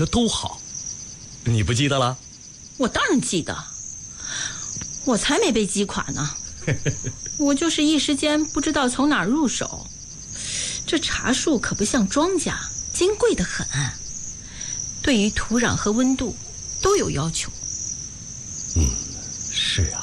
那都好，你不记得了？ 我当然记得，我才没被击垮呢。我就是一时间不知道从哪儿入手。这茶树可不像庄稼，金贵得很，对于土壤和温度都有要求。 是啊。